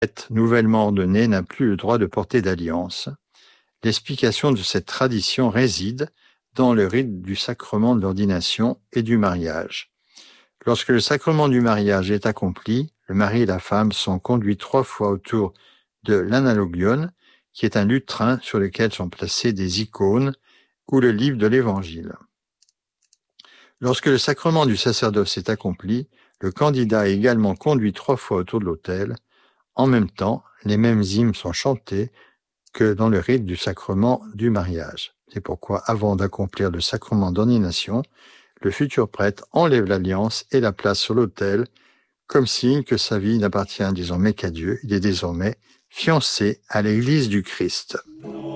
prêtre nouvellement ordonné n'a plus le droit de porter d'alliance. L'explication de cette tradition réside dans le rite du sacrement de l'ordination et du mariage. Lorsque le sacrement du mariage est accompli, le mari et la femme sont conduits 3 fois autour de l'analogion, qui est un lutrin sur lequel sont placées des icônes ou le livre de l'Évangile. Lorsque le sacrement du sacerdoce est accompli, le candidat est également conduit 3 fois autour de l'autel. En même temps, les mêmes hymnes sont chantés que dans le rite du sacrement du mariage. C'est pourquoi, avant d'accomplir le sacrement d'ordination, le futur prêtre enlève l'alliance et la place sur l'autel, comme signe que sa vie n'appartient désormais qu'à Dieu. Il est désormais fiancé à l'Église du Christ.